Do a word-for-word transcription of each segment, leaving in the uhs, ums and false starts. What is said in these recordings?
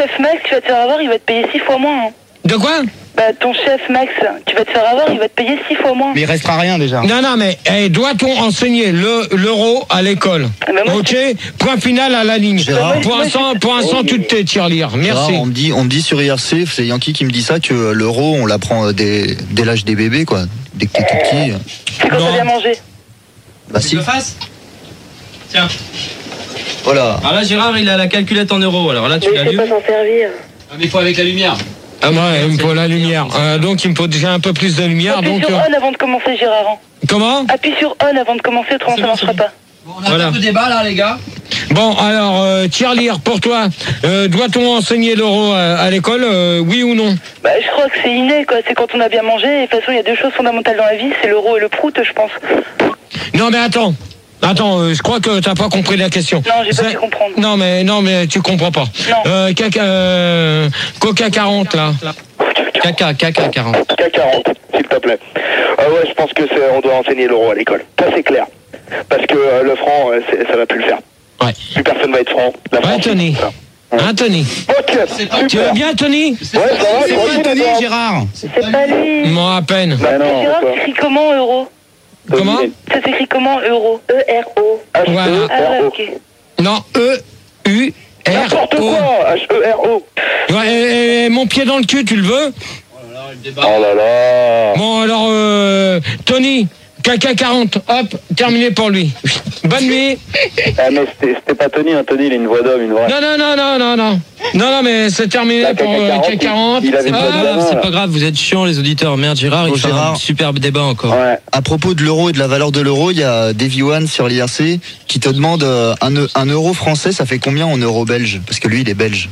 Chef Max, tu vas te faire avoir, il va te payer six fois moins. Hein. De quoi? Bah, ton chef Max, tu vas te faire avoir, il va te payer six fois moins. Mais il restera rien déjà. Non, non, mais eh, doit-on enseigner le, l'euro à l'école? bah, moi, Ok, point final à la ligne. Gérard. Pour l'instant, pour l'instant, tu te tirelire. Merci. Gérard, on me dit, on me dit sur I R C, c'est Yankee qui me dit ça, que l'euro, on l'apprend dès, dès l'âge des bébés, quoi. Dès que t'es tout petit. C'est quand Non. t'as bien mangé. Bah si. le fasse. Tiens. Voilà. Alors là, Gérard, il a la calculette en euros. Alors là, tu Mais je sais l'allumes. pas s'en servir. Ah, mais il faut avec la lumière. Ah, moi, il me faut la lumière. Euh, donc, il me faut déjà un peu plus de lumière. Appuie Donc, sur euh, on avant de commencer, Gérard. Hein. comment? Appuie sur on avant de commencer, autrement ça marchera pas. Bon, on a Voilà. un peu de débat là, les gars. Bon, alors, euh, tirelire, pour toi, euh, doit-on enseigner l'euro à, à l'école, euh, oui ou non? Bah, je crois que c'est inné, quoi. C'est quand on a bien mangé. Et de toute façon, il y a deux choses fondamentales dans la vie, c'est l'euro et le prout, je pense. Non, mais attends. Attends, euh, je crois que t'as pas compris la question. Non, j'ai pas C'est- pu comprendre. Non, mais non, mais tu comprends pas. Non. Euh, caca, euh, Coca quarante là. Caca, caca, quarante. K quarante, s'il te plaît. Euh, ouais, je pense que c'est, on doit enseigner l'euro à l'école. Ça, c'est clair. Parce que euh, le franc, euh, c'est- ça va plus le faire. Ouais. Plus personne va être franc. La Ouais, France, Tony. c'est ça. Hein, Tony? Ok, Tu veux super. bien, Tony? Ouais, ça va, C'est tranquille, pas Tony, d'accord. Gérard. C'est pas lui. Moi, à peine. Bah non, Gérard, quoi. s'écrit comment, euro? Comment? Ça s'écrit comment, euro? E R O. Voilà. Ah ouais, H E R O. ok. Non, E, U, N'importe R, O. quoi, H E R O. Ouais, et- et mon pied dans le cul, tu le veux? Oh là là. Bon, alors, euh, Tony, caca quarante, hop, terminé pour lui. Bonne nuit. Ah, mais c'était c'était pas Tony, hein. Tony, il a une voix d'homme, une vraie. Non, non, non, non, non, non. Non, non, mais c'est terminé La pour euh, caca caca quarante. il avait C'est pas pas de grave, main, c'est là. pas grave, vous êtes chiants les auditeurs. Merde, Gérard, il Oh, fait Gérard. un superbe débat encore. Ouais. À propos de l'euro et de la valeur de l'euro, il y a Davy One sur l'I R C qui te demande euh, un, eu- un euro français, ça fait combien en euros belges? Parce que lui, il est belge.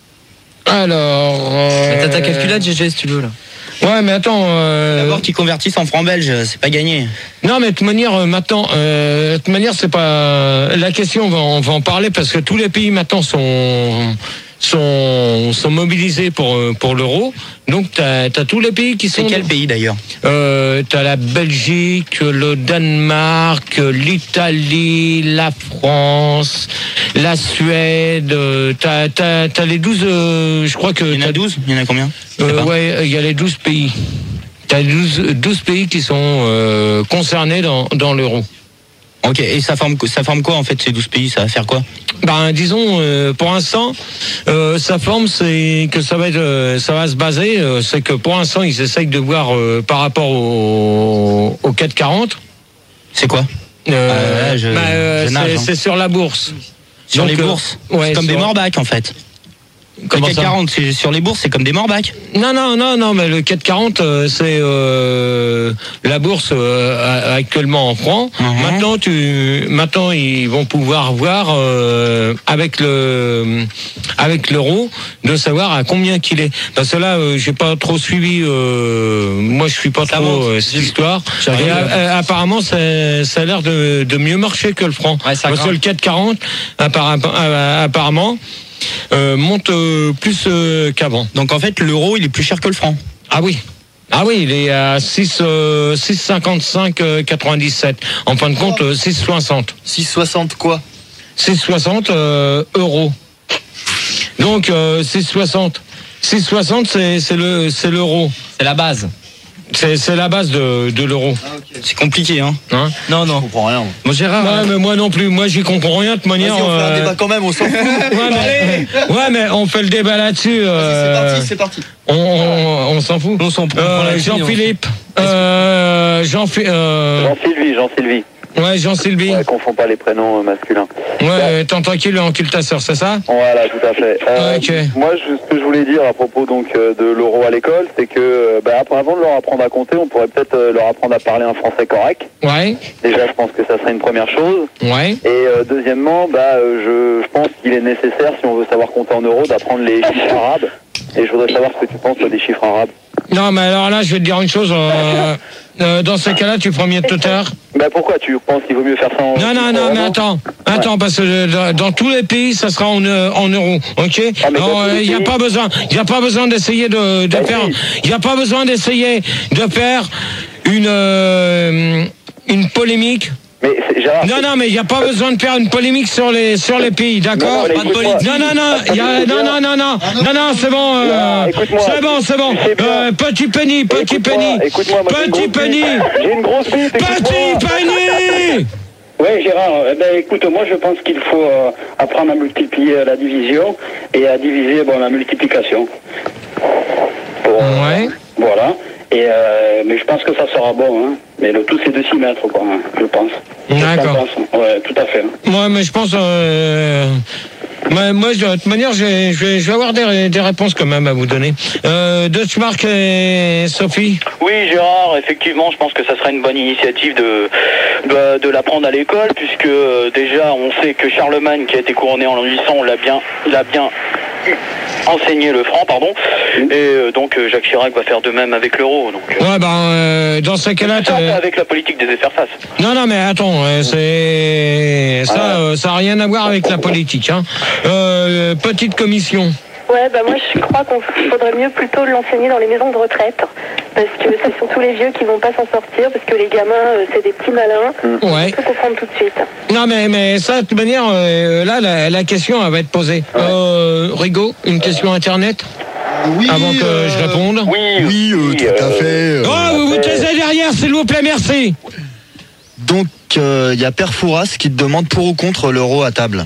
Alors. euh, Mais T'as ta calculette, G G, si tu veux là. Ouais, mais attends. euh, D'abord qu'ils convertissent en francs belges, c'est pas gagné. Non, mais de toute manière, euh, maintenant, euh, de toute manière, c'est pas la question. On va, on va en parler parce que tous les pays maintenant sont sont sont mobilisés pour euh, pour l'euro. Donc, t'as t'as tous les pays qui C'est sont. quel pays d'ailleurs? Euh, t'as la Belgique, le Danemark, l'Italie, la France, la Suède. euh, T'as t'as t'as les douze. euh, je crois que Il y en a t'as- douze? Il y en a combien? Je sais euh, pas. ouais, il y a les douze pays. T'as douze, douze pays qui sont euh, concernés dans, dans l'euro. Ok, et ça forme, ça forme quoi en fait ces douze pays? Ça va faire quoi? Ben disons, euh, pour l'instant, euh, sa forme c'est que ça va être, euh, ça va se baser, euh, c'est que pour l'instant ils essayent de voir euh, par rapport au, au quatre quarante. C'est quoi? Euh, Ah, ouais, je- ben, euh, je nage, c'est, hein. c'est sur la bourse. Sur Donc, les euh, bourses? ouais, C'est comme sur- des morbacs en fait. Comment le ça CAC quarante, c'est sur les bourses, c'est comme des morbacs. Non, non, non, non, mais le quatre quarante, euh, c'est euh, la bourse euh, actuellement en francs. Mhm. Maintenant, tu, maintenant, ils vont pouvoir voir euh, avec le, avec l'euro, de savoir à combien qu'il est. Parce que là, euh, j'ai pas trop suivi. Euh, moi, je suis pas Ça trop monte. euh, cette histoire. J'ai Et, regardé. euh, apparemment, ça, ça a l'air de, de mieux marcher que le franc. Ouais, ça Parce que grimpe. le quatre quarante, appara- euh, apparemment. Euh, monte euh, plus euh, qu'avant. Donc en fait, l'euro, il est plus cher que le franc. Ah oui. Ah oui, il est à six, euh, six cinquante-cinq euh, quatre-vingt-dix-sept. En fin de compte, euh, six soixante. six soixante quoi? six soixante euh, euros. Donc euh, six soixante. six soixante, c'est c'est le c'est l'euro. C'est la base. C'est c'est la base de, de l'euro. C'est compliqué, hein. Hein? Non, non. Je comprends rien. moi. Mon Gérard. Ouais, hein. mais moi non plus. Moi, j'y comprends rien de toute manière. Vas-y, on fait un euh, débat quand même, on s'en fout. Ouais mais, ouais, mais on fait le débat là-dessus. C'est euh, parti, c'est parti. on on, on s'en fout. On s'en prend Euh, la Jean-Philippe. Euh, Jean, euh, Jean-Sylvie, Jean-Sylvie. ouais, Jean-Sylvie. Ouais, confonds pas les prénoms euh, masculins. Ouais, t'es tranquille, encule ta sœur, c'est ça? Voilà, tout à fait. Euh, Ok. Moi, je- ce que je voulais dire à propos donc euh, de l'euro à l'école, c'est que euh, bah, après, avant de leur apprendre à compter, on pourrait peut-être euh, leur apprendre à parler un français correct. Ouais, Déjà, je pense que ça serait une première chose. ouais. Et euh, deuxièmement, bah, euh, je, je pense qu'il est nécessaire, si on veut savoir compter en euros, d'apprendre les chiffres arabes. Et je voudrais savoir ce que tu penses toi, des chiffres arabes. Non, mais alors là, je vais te dire une chose. euh, euh, dans ce cas-là, tu feras mieux de te taire. Bah, pourquoi tu penses qu'il vaut mieux faire ça en Non, non, non, mais attends. Attends, parce que euh, dans, dans tous les pays, ça sera en, euh, en euros, ok? Ah, mais dans Alors, tous les il n'y a pays- pas besoin, il y a pas besoin d'essayer de, de Bah, faire, si. il n'y a pas besoin d'essayer de faire une, euh, une polémique Mais c'est- Gérard. Non, non, mais il n'y a pas besoin de faire une polémique sur les, sur les pays, d'accord? Non, non, mais écoute-moi. Non, non, non, il y a- non, non, non, non, non, non, c'est bon, euh, Gérard, écoute-moi. c'est bon, c'est bon. Tu sais bien. Euh, petit penny, petit Écoute-moi, penny, écoute-moi, moi, j'ai une petit grosse penny, bite. J'ai une grosse bite, petit écoute-moi. penny. Oui, Gérard, eh ben, écoute, moi je pense qu'il faut euh, apprendre à multiplier la division et à diviser bon, la multiplication. Pour, euh, Ouais. Voilà. Et, euh, mais je pense que ça sera bon. Hein. Mais le tout, c'est de s'y mettre, quoi, hein, je pense. D'accord. Oui, tout à fait. Moi, mais je pense. Euh, moi, moi, de toute manière, je vais, je vais, je vais avoir des, des réponses quand même à vous donner. Euh, Deutschmark et Sophie. Oui, Gérard, effectivement, je pense que ça serait une bonne initiative de, de, de l'apprendre à l'école, puisque euh, déjà, on sait que Charlemagne, qui a été couronné en l'an huit cents, l'a bien, l'a bien enseigné le franc, pardon, et euh, donc euh, Jacques Chirac va faire de même avec l'euro. Donc, euh, Ouais, ben, euh, dans ce cas-là, ça, t'as- c'est avec la politique des effaces. non, non, mais attends, euh, c'est ça, euh, ça a rien à voir avec la politique, hein. Euh, petite commission. Ouais, bah moi je crois qu'il faudrait mieux plutôt l'enseigner dans les maisons de retraite. Parce que c'est surtout les vieux qui vont pas s'en sortir, parce que les gamins, euh, c'est des petits malins. Ouais. Il faut comprendre tout de suite. Non, mais, mais ça, de toute manière, euh, là, la, la question, elle va être posée. Euh, Rigaud, une question Internet Oui, avant que euh, je réponde. Oui, Oui, euh, tout à fait. euh. Oh, vous vous taisez derrière, s'il vous plaît, merci. Donc, il euh, y a Père Fouras qui te demande pour ou contre l'euro à table.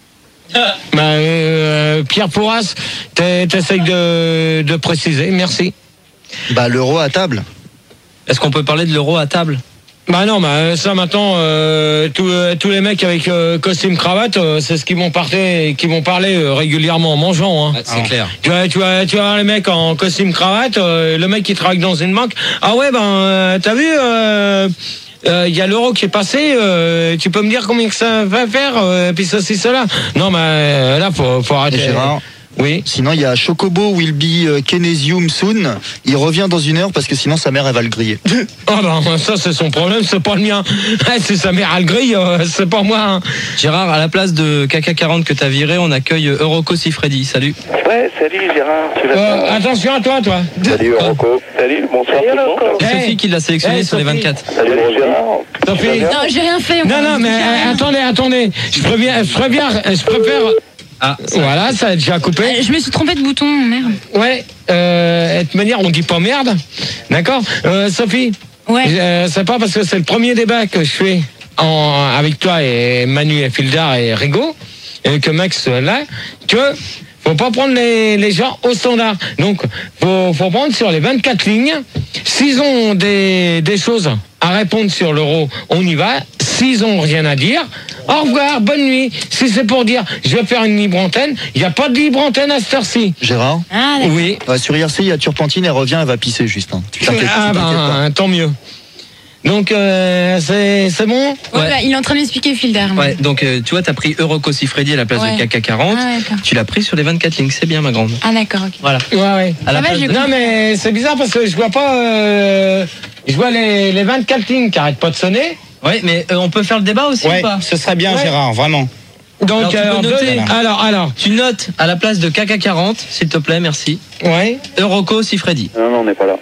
Bah, euh, Pierre Pourras, t'es- t'essayes de, de préciser, merci. Bah, l'euro à table. Est-ce qu'on peut parler de l'euro à table? Bah non, bah ça maintenant, euh, tous, euh, tous les mecs avec euh, costume cravate, euh, c'est ce qu'ils vont parler, qui vont parler euh, régulièrement en mangeant. Hein. Ouais, c'est clair. Tu vois, tu vois, tu vas voir les mecs en costume cravate, euh, le mec qui travaille dans une banque. Ah ouais, ben euh, t'as vu, il euh, euh, y a l'euro qui est passé. Euh, tu peux me dire combien que ça va faire, euh, puis ça, c'est cela. Non, mais euh, là, faut, faut Et arrêter. Gérard. Oui. Sinon, il y a Chocobo will be uh, Kinesium soon. Il revient dans une heure parce que sinon sa mère elle va le griller. Ah ben ça c'est son problème, c'est pas le mien. C'est sa mère à le grille, euh, c'est pas moi. Hein. Gérard, à la place de K K quarante que t'as viré, on accueille Euroko Sifredi. Salut. Ouais, salut Gérard. Tu vas Euh, bien? attention à toi, toi. Salut Rocco. Salut, bonsoir tout le monde. C'est Hey. Sophie qui l'a sélectionné Hey, sur les Sophie. vingt-quatre. Salut Gérard. Sophie. Non, j'ai rien fait. Non, non, mais euh, attendez, attendez. Je préviens, je préviens, je préfère. Ah, Voilà, ça a déjà coupé. Euh, Je me suis trompée de bouton, merde. Ouais. Euh, de toute manière, on dit pas merde, d'accord. Euh, Sophie. Ouais. Euh, c'est pas parce que c'est le premier débat que je fais en, avec toi et Manu et Fildar et Rigaud et que Max est là que faut pas prendre les, les gens au standard. Donc, faut, faut prendre sur les vingt-quatre lignes. S'ils ont des, des choses à répondre sur l'euro, on y va. S'ils ont rien à dire, au revoir, bonne nuit. Si c'est pour dire, je vais faire une libre antenne, il n'y a pas de libre antenne à cette heure-ci. Gérard. Ah, d'accord. Oui. Ouais, sur I R C, il y a Turpentine, elle revient, elle va pisser juste. Hein. Tu t'inquiètes Ah tu t'inquiètes pas. ben, tant mieux. Donc, euh, c'est c'est bon. Ouais, Ouais. bah, il est en train d'expliquer Filder. ouais, donc euh, tu vois, t'as pris Euroko Sifredi à la place Ouais. de K K quarante. Ah, d'accord. Tu l'as pris sur les vingt-quatre lignes, c'est bien ma grande. Ah, d'accord, ok. Voilà. Ouais, ouais. À la Ça va, place j'ai de- Non, mais c'est bizarre parce que je vois pas. Euh, je vois les, les vingt-quatre lignes qui arrêtent pas de sonner. Ouais, mais euh, on peut faire le débat aussi Ouais, ou pas? ce serait bien, Ouais. Gérard, vraiment. Donc, Alors, tu peux alors, noter. deux- alors, alors, Tu notes à la place de K K quarante, s'il te plaît, merci. ouais. Euroko Sifredi. Non, non, on n'est pas là.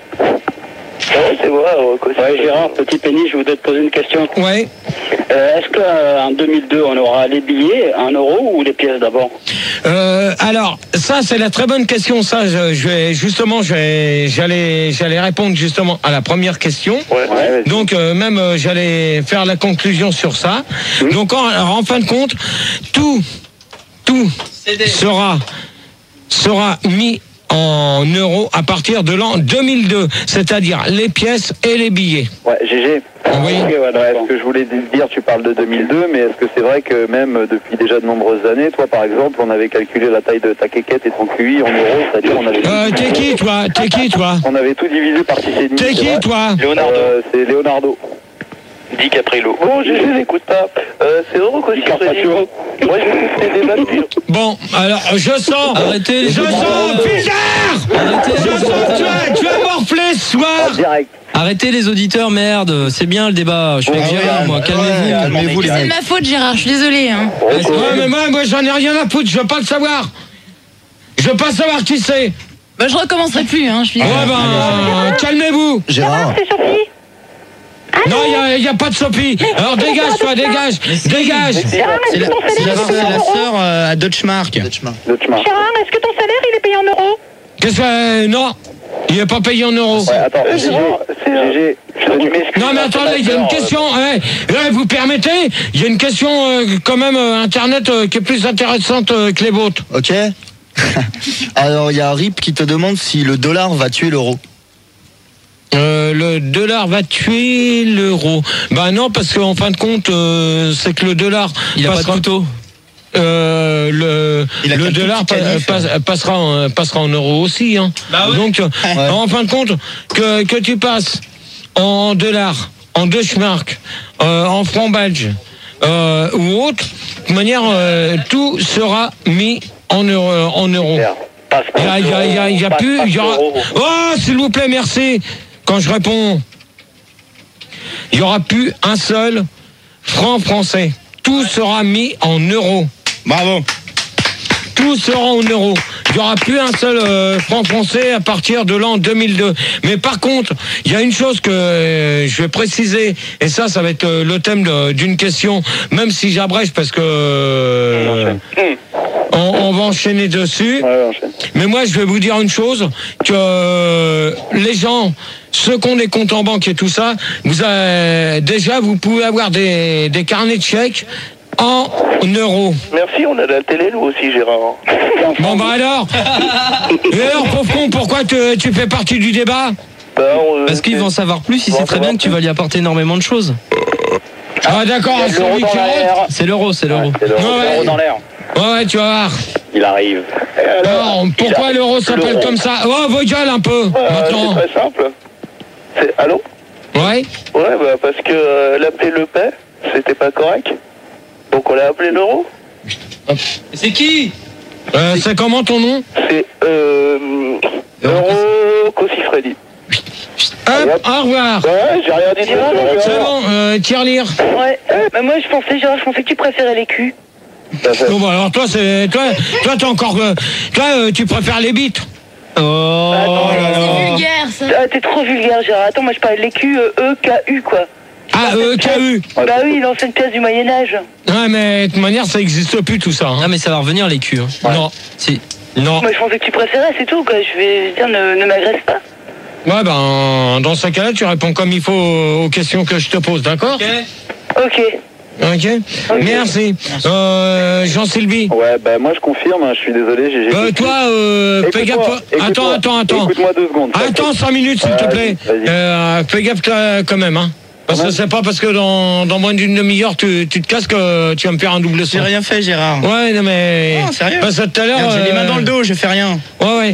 Ouais, c'est vrai, Rocco. Ouais, Gérard, petit pénis, je voudrais te poser une question. Ouais. Euh, Est-ce qu'en deux mille deux, on aura les billets, un euro ou les pièces d'abord? Euh, alors, ça, c'est la très bonne question. Ça, je, je vais justement, je vais- j'allais, j'allais répondre justement à la première question. Ouais, ouais, vas-y. Donc, euh, même, euh, j'allais faire la conclusion sur ça. Donc, en, alors, en fin de compte, tout, tout sera, sera mis en euros à partir de l'an deux mille deux, c'est-à-dire les pièces et les billets. Ouais, G G. Oui. Ok, ouais, ouais, ce que je voulais dire, tu parles de deux mille deux, mais est-ce que c'est vrai que même euh, depuis déjà de nombreuses années, toi par exemple, on avait calculé la taille de ta quéquette et ton Q I en euros, c'est-à-dire on avait, Euh, t'es qui, toi? T'es qui, toi? on avait tout divisé par six et demi. T'es c'est qui, vrai. toi? Leonardo. Euh, C'est Leonardo. Di Caprillo. Bon, G G, n'écoute pas. Euh, c'est Rocco Sifredi. Moi, je fais des débats depuis. Bon, alors, je sens. Arrêtez les Je autres. sens, Fildar! Arrêtez, Je sens que tu as, tu as morflé ce En soir. direct. Arrêtez les auditeurs, merde. C'est bien le débat. Je suis avec Ah ouais, Gérard, moi. ouais, Calmez-vous. calmez-vous les C'est de mecs. ma faute, Gérard, je suis désolée. Hein. Ouais, mais moi, moi j'en ai rien à foutre, je veux pas le savoir. Je veux pas savoir qui c'est. Bah, je recommencerai plus, hein, je suis Ouais, désolée. ben, calmez-vous. Gérard. C'est Sophie. Non, il n'y a, a pas de Sophie. Alors dégage, toi, dégage, dégage. Gérard, est-ce que ton C'est salaire la, il est payé en la euros? sœur euh, à Deutschmark. Dutchmark. Dutchmark. Gérard, est-ce que ton salaire il est payé en euros? Qu'est-ce que euh, non, il n'est pas payé en euros. Ouais, attends, G G, G G, tu m'excuses. Non mais attendez, il y a une question. Hein, hein, vous permettez? Il y a une question euh, quand même euh, internet euh, qui est plus intéressante euh, que les vôtres. Ok. Alors, il y a Rip qui te demande si le dollar va tuer l'euro. Euh, le dollar va tuer l'euro. Bah non, parce qu'en fin de compte, euh, c'est que le dollar. Il a pas de couteau. Euh, le Il a le quelques dollar petits pa- canifs. passe- passera en, passera en euros aussi. Hein. Bah ouais. Donc, euh, en fin de compte, que, que tu passes en dollars, en Deutschmark, euh, en francs belges euh, ou autre, de toute manière, euh, tout sera mis en, euro, en euros. Il y a, il y a, il y a, il y a plus. Il y aura... Oh, s'il vous plaît, merci. Quand je réponds, il y aura plus un seul franc français. Tout sera mis en euros. Bravo. Tout sera en euros. Il n'y aura plus un seul euh, franc français à partir de l'an deux mille deux. Mais par contre, il y a une chose que euh, je vais préciser, et ça, ça va être euh, le thème de- d'une question, même si j'abrège parce que euh, on, on va enchaîner dessus. Ouais, enchaîne. Mais moi, je vais vous dire une chose, que euh, les gens, ceux qui ont des comptes en banque et tout ça, vous avez, déjà, vous pouvez avoir des, des carnets de chèques en euros. Merci, on a la télé, nous aussi, Gérard. Bon, bah alors Et alors, pauvre con, pourquoi tu, tu fais partie du débat? Bah, on, Parce qu'ils vont en savoir plus, il Bon, sait très ça bien va. que tu vas lui apporter énormément de choses. Ah, d'accord, Il y a c'est l'euro lui dans qui rentre. l'air. C'est l'euro, c'est l'euro. C'est l'euro, Ouais, c'est l'euro ouais. dans l'air. Ouais, ouais, tu vas voir. Il arrive. Alors, pourquoi l'euro s'appelle l'euro. comme ça? Oh, vos gueules un peu, Euh, maintenant. c'est très simple. C'est... Allô? Ouais. Ouais, bah, parce que euh, l'appeler le paix, c'était pas correct. Donc on l'a appelé l'euro. C'est qui? Euh, c'est comment ton nom? C'est euh, Euro Cosifredi. Hop, au revoir. Ouais, j'ai rien dit de Gérard, ça. C'est bon, euh, tire-lire. Ouais. Bah moi je pensais, Gérard, je pensais que tu préférais les culs. Bon, bah, alors toi, c'est toi, toi, t'es encore, euh, toi, euh, tu préfères les bites. Oh C'est vulgaire, ça. Ah, t'es trop vulgaire, Gérard. Attends, moi je parlais de l'écu, euh, E K U quoi. Ah, euh, K U. Bah oui, l'ancienne pièce du Moyen-Âge. Ouais, mais de toute manière, ça n'existe plus tout ça. Hein. Ah mais ça va revenir les culs. Hein. Non, Si. non. Moi je pensais que tu préférais, c'est tout quoi. Je vais dire, ne, ne m'agresse pas. Ouais, ben, dans ce cas-là, tu réponds comme il faut aux questions que je te pose, d'accord? Ok. Ok. Merci. Euh, Jean-Sylvie. Ouais, bah moi je confirme, hein, je suis désolé, j'ai... Euh, toi, euh, fais Écoute-moi, gaffe. Attends, écoute-moi, attends, attends. Écoute-moi deux secondes. Attends cinq minutes, s'il te Vas-y, plaît. vas-y. Euh, fais gaffe euh, quand même, hein. Parce que c'est pas parce que dans, dans moins d'une demi-heure, tu, tu te casses que tu vas me faire un double J'ai son. rien fait, Gérard. Ouais, non mais... Non, sérieux. Parce que tout à l'heure... Regarde, j'ai les mains euh, dans le dos, je fais rien. Ouais, ouais.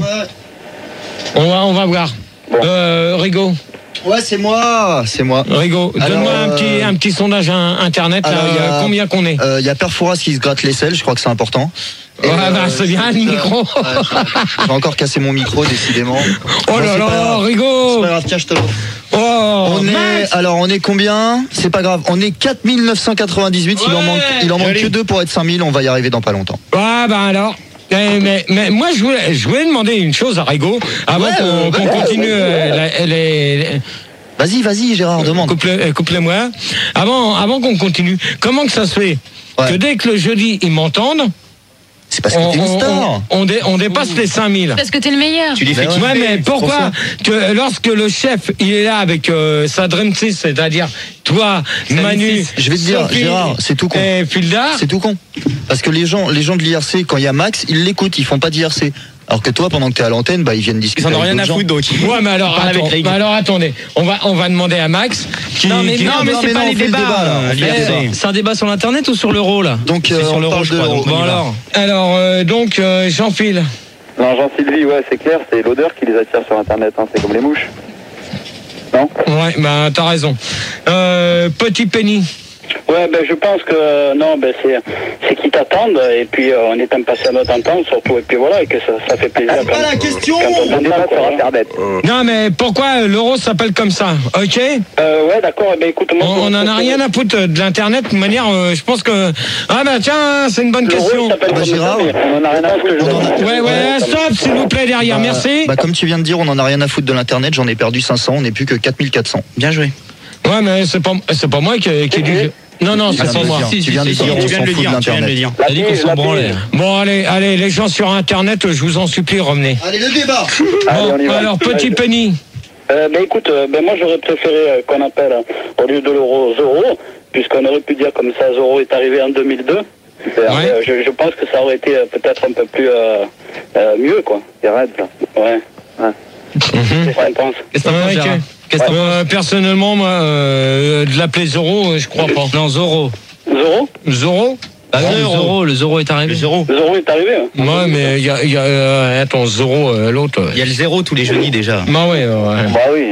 On va, on va voir. Euh, Rigo, Ouais, c'est moi, c'est moi. Rigo, Alors, donne-moi un euh, petit, un petit sondage in- internet, là, alors, il y a- euh, combien qu'on est. Il y a Perfouras qui se gratte l'aisselle, je crois que c'est important. Et, Ouais, euh, bah, c'est bien le micro. Ouais, j'ai encore cassé mon micro, décidément. Oh Bon, là c'est pas là, grave. C'est Rigo. pas grave, tiens, je te l'offre. Oh, On est, Max. alors on est combien? C'est pas grave. On est quatre mille neuf cent quatre-vingt-dix-huit. Il en Ouais, manque, il en manque joli. que deux pour être cinq mille. On va y arriver dans pas longtemps. Ah, bah alors. Mais, mais, mais moi, je voulais, je voulais demander une chose à Rigo, avant Ouais, qu'on euh, qu'on ouais, continue ouais, euh, la- les, les- Vas-y, vas-y, Gérard, demande. couple, euh, couple-moi. Avant, avant qu'on continue, comment que ça se fait Ouais. que dès que le jeudi, ils m'entendent, C'est parce que on, t'es une on, star. on, on dé- on dépasse les cinq mille. Parce que t'es le meilleur. Tu les fais Ben kiffer. Ouais, mais pourquoi trop que lorsque le chef il est là avec euh, sa Dream six, c'est-à-dire toi, Manu, Je vais te dire, Sophie Gérard, c'est tout con. et Fildar, C'est tout con. Parce que les gens, les gens de l'I R C, quand il y a Max, ils l'écoutent, ils font pas d'I R C. Alors que toi, pendant que t'es à l'antenne, bah ils viennent Ils discuter. en ont avec rien à d'autres foutre, gens. donc. ouais, mais alors, Parle avec attends, Greg. mais alors attendez, on va on va demander à Max qui, Non mais qui- non, mais non, c'est mais pas non, les on fait le débats. débat, là, on fait le Eh, débat. C'est un débat sur l'internet ou sur l'euro là? Donc C'est euh, sur on l'euro, parle je de crois. l'euro. donc Bon On y va. alors. alors euh, donc euh, Jean-Phil. Non, Jean-Sylvie, ouais, c'est clair, c'est l'odeur qui les attire sur Internet, hein, c'est comme les mouches. Non? Ouais, bah t'as raison. Euh, Petit Penny. Ouais, ben je pense que euh, non, ben c'est c'est qu'ils t'attendent et puis euh, on est impatient de t'entendre surtout et puis voilà et que ça, ça fait plaisir. C'est pas la question. Quand on On débat t'entend, sur quoi, hein. Internet. Non mais pourquoi l'euro s'appelle comme ça? Ok. Euh, ouais, d'accord. Eh ben écoute, moi, On on en a rien à foutre de l'internet. De manière, euh, je pense que ah bah tiens, c'est une bonne l'euro, question. il s'appelle Ah bah, comme ça, Gérard, mais on en a rien à foutre. on en a- Ouais ouais, stop s'il vous plaît derrière. Bah, Merci. Bah comme tu viens de dire, on en a rien à foutre de l'internet. J'en ai perdu cinq cents. On n'est plus que quatre mille quatre cents. Bien joué. Ouais Ouais, mais c'est pas, c'est pas moi qui, qui dit. Non, non, c'est pas moi. Tu viens de le dire, on s'en fout de l'internet. T'as dit qu'on s'en branlait. Bon, allez, allez, les gens sur Internet, je vous en supplie, revenez. Allez, le débat. Allez, on y Bon, va. alors, petit Allez. Penny. Euh, ben écoute, euh, ben moi j'aurais préféré euh, qu'on appelle euh, au lieu de l'euro Zoro, puisqu'on aurait pu dire comme ça Zoro est arrivé en deux mille deux. Ouais. Euh, je, je pense que ça aurait été euh, peut-être un peu plus euh, euh, mieux quoi. C'est raide, ça. Ouais. Mhm. Qu'est-ce que t'en penses? Qu'est-ce que t'en penses, Ouais, ok. Gérard? Qu'est-ce que t'en Euh, personnellement, moi, euh, de l'appeler Zoro, euh, je crois pas. penses Non, Zoro. Zoro Zoro Bah non, le Zoro. Zoro, le Zoro est arrivé. Le zéro. Zoro est arrivé hein. Ouais, mais il y a, y a euh, attends, Zoro, euh, l'autre. euh. Il y a le zéro tous les jeudis déjà. Bah ouais, ouais. Bah oui.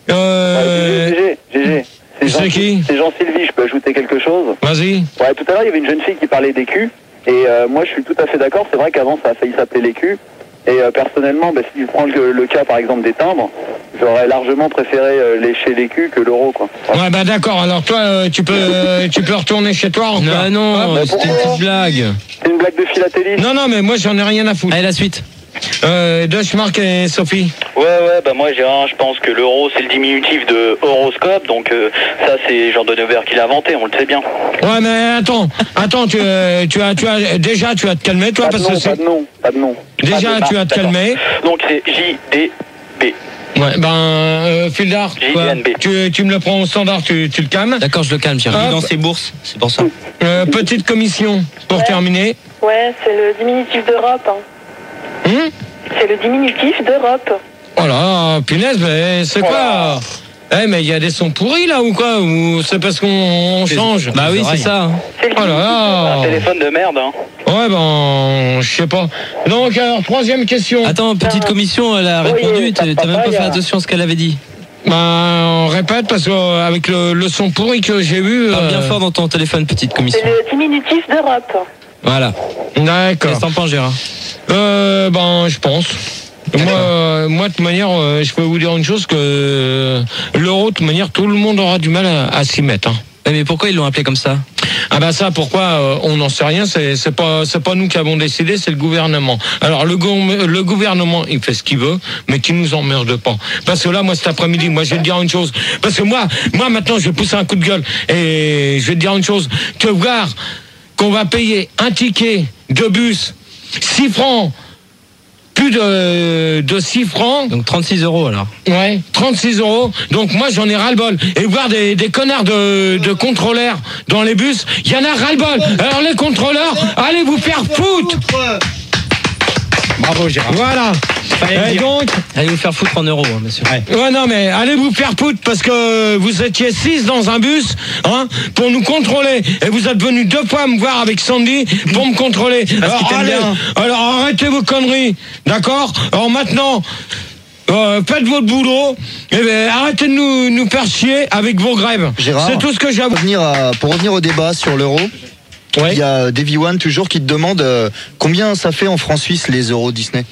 Euh, G G, G G. c'est Jean- qui C'est Jean-Sylvie, je peux ajouter quelque chose? Vas-y. Ouais, tout à l'heure, il y avait une jeune fille qui parlait des culs. Et euh, moi, je suis tout à fait d'accord. C'est vrai qu'avant, ça a failli s'appeler les culs. Et euh, personnellement, bah, si je prends le, le cas, par exemple, des timbres, j'aurais largement préféré euh, lécher les culs que l'euro, quoi. Ouais, bah d'accord. Alors toi, euh, tu peux, euh, tu peux retourner chez toi. ou pas Non, non, bah, c'était une pourquoi petite blague. C'est une blague de philatélie. Non, non, mais moi, j'en ai rien à foutre. Allez, la suite. Euh, Marc et Sophie. Ouais, ouais, bah moi Gérard, je pense que l'euro c'est le diminutif de horoscope, donc euh, ça c'est Jean de Nevers qui l'a inventé, on le sait bien. Ouais, mais attends, attends, tu, euh, tu as, tu as, déjà, tu vas te calmer, toi, Pas de parce que nom, pas c'est. de nom, pas de nom. Déjà, Ah, tu vas te d'accord. calmer. Donc c'est J D B. Ouais, ben, euh, Fildar, J quoi, D N B. tu, tu me le prends au standard, tu, tu le calmes. D'accord, je le calme, Il est Gérard. dans ses bourses, c'est pour ça. Euh, petite commission pour Ouais. terminer. Ouais, c'est le diminutif d'Europe. Hein. Hum C'est le diminutif d'Europe. Oh là, punaise, mais c'est quoi? Eh, mais il y a des sons pourris là ou quoi? Ou c'est parce qu'on on change? Bah oui, c'est ça. C'est le Oh là Un là. téléphone de merde, hein. Ouais, ben, je sais pas. Donc, alors, troisième question. Attends, petite commission, elle a Oui, répondu. t'as T'as pas même pas mal, fait hein. attention à ce qu'elle avait dit. Ben, on répète parce qu'avec le, le son pourri que j'ai eu. Parle bien euh, fort dans ton téléphone, petite commission. C'est le diminutif d'Europe. Voilà. D'accord. Qu'est-ce que t'en penses, Gérard? Euh, ben, je pense. Moi, euh, moi, de toute manière, euh, je peux vous dire une chose que euh, l'euro, de toute manière, tout le monde aura du mal à, à s'y mettre. Hein. Ouais, mais pourquoi ils l'ont appelé comme ça? Ah ben ça, pourquoi euh, on n'en sait rien. C'est c'est pas c'est pas nous qui avons décidé, c'est le gouvernement. Alors le, gou- le gouvernement, il fait ce qu'il veut, mais qu'il nous emmerde pas. Parce que là, moi, cet après-midi, moi, je vais te dire une chose. Parce que moi, moi, maintenant, je vais pousser un coup de gueule et je vais te dire une chose. Que voir qu'on va payer un ticket de bus six francs. Plus de, de six francs. Donc trente-six euros alors. Ouais, trente-six euros. Donc moi j'en ai ras-le-bol. Et voir des, des connards de, de contrôleurs dans les bus, il y en a ras-le-bol. Alors les contrôleurs, allez vous faire foutre. Bravo Gérard. Voilà. Et donc, Allez vous faire foutre en euros, hein, monsieur. ouais non mais allez vous faire foutre parce que vous étiez six dans un bus, hein, pour nous contrôler. Et vous êtes venus deux fois me voir avec Sandy pour me contrôler. Alors, qu'il t'aime allez, bien. alors arrêtez vos conneries, d'accord? Alors maintenant. Euh, faites votre boulot et ben, arrêtez de nous, nous faire chier avec vos grèves. Gérard, C'est tout ce que j'ai à vous. Pour revenir, à- pour revenir au débat sur l'euro, Ouais. il y a Davy One toujours qui te demande euh, combien ça fait en francs suisses les euros Disney.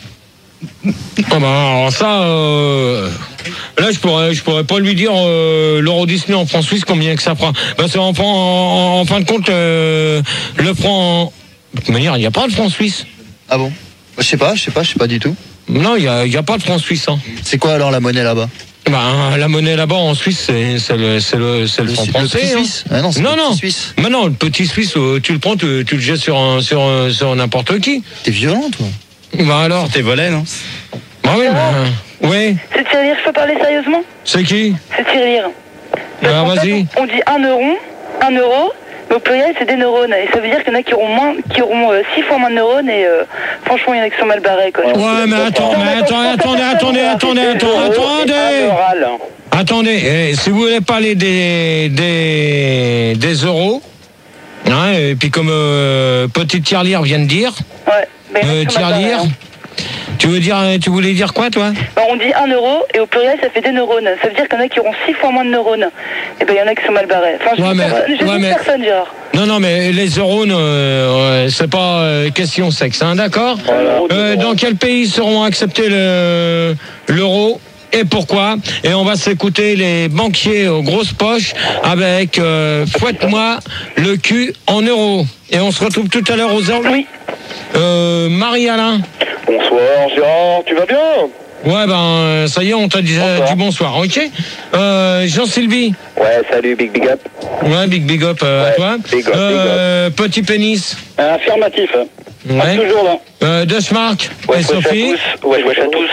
Ah ben, alors ça, euh, là je pourrais, je pourrais pas lui dire euh, l'euro Disney en francs suisses combien que ça prend. Parce qu'en en, en, en fin de compte, euh, le franc, de toute manière, il n'y a pas de franc suisse. Ah bon? Je sais pas, je sais pas, je sais pas du tout. Non, il n'y a, il y a pas de franc suisse. Hein. C'est quoi alors la monnaie là-bas? Ben, la monnaie là-bas en Suisse, c'est c'est le, c'est le, c'est le franc le français. petit hein. suisse. Ah non, c'est Non, le non. petit suisse. Mais non, le petit suisse, euh, tu le prends, tu, tu le jettes sur, un- sur, un- sur n'importe qui. T'es violent toi. Bah alors. T'es volé, non? Bah oui, bah, oui. C'est tirelire, je peux parler sérieusement? C'est qui? C'est tirelire. Alors En fait, vas-y. on dit un euro, un euro, mais au pluriel c'est des neurones. Et ça veut dire qu'il y en a qui auront moins, qui auront euh, six fois moins de neurones et euh, franchement il y en a qui sont mal barrés quoi. Ouais, mais attends, mais attends, attendez, attendez, attendez, attendez, attendez. Oral. Attendez, eh, si vous voulez parler des, des, des euros, hein, et puis comme euh, petite tirelire vient de dire, Ouais. Mais il y en a euh, qui sont mal barrés, tirelire, hein. tu veux dire, tu voulais dire quoi toi? Bah, on dit un euro et au pluriel ça fait des neurones. Ça veut dire qu'il y en a qui auront six fois moins de neurones. Et ben il y en a qui sont mal barrés. Enfin, je Ouais, dis mais- personne, je ouais, dis mais- personne, Gérard. Non, non, mais les euros, euh, ouais, c'est pas euh, question sexe, hein, d'accord? Euh, dans quel pays seront acceptés le, l'euro? Et pourquoi? Et on va s'écouter les banquiers aux grosses poches avec euh, fouette-moi le cul en euros. Et on se retrouve tout à l'heure aux heures. Oui. Euh, Marie-Alain. Bonsoir Gérard, tu vas bien? Ouais, ben, euh, ça y est, on t'a déjà Bonsoir. dit bonsoir, ok. Euh, Jean-Sylvie. Ouais, salut, big big up. Ouais, big big up euh, Ouais, à toi. big up, euh, Petit pénis. Affirmatif. Ouais. Toujours là. Euh, Dushmark Ouais, et je wesh à Sophie. tous. Ouais, je wesh à tous.